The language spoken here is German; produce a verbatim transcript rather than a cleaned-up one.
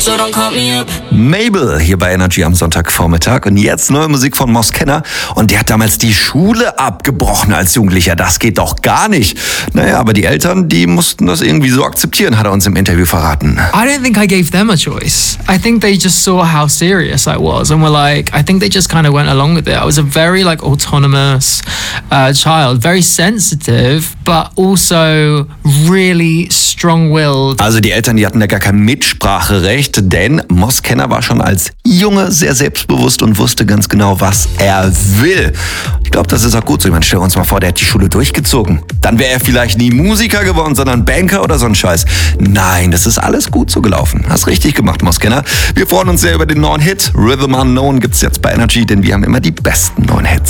so don't call me up. Mabel hier bei Energy am Sonntagvormittag und jetzt neue Musik von Moskenna und der hat damals die Schule abgebrochen als Jugendlicher. Das geht doch gar nicht. Naja, aber die Eltern, die mussten das irgendwie so akzeptieren, hat er uns im Interview verraten. I don't think I gave them a choice. I think they just saw how serious I was and were like, I think they just kind of went along with it. I was a very like autonomous uh, child, very sensitive, but also really strong-willed. Also die Eltern, die hatten da gar kein Mitspracherecht, denn Moskenna war schon als Junge sehr selbstbewusst und wusste ganz genau, was er will. Ich glaube, das ist auch gut so. Ich meine, stell uns mal vor, der hat die Schule durchgezogen. Dann wäre er vielleicht nie Musiker geworden, sondern Banker oder so ein Scheiß. Nein, das ist alles gut so gelaufen. Hast richtig gemacht, Moskenna. Wir freuen uns sehr über den neuen Hit. Rhythm Unknown gibt's jetzt bei Energy, denn wir haben immer die besten neuen Hits.